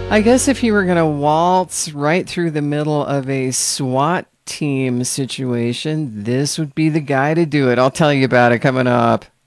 I guess if you were going to waltz right through the middle of a SWAT team situation, this would be the guy to do it. I'll tell you about it coming up.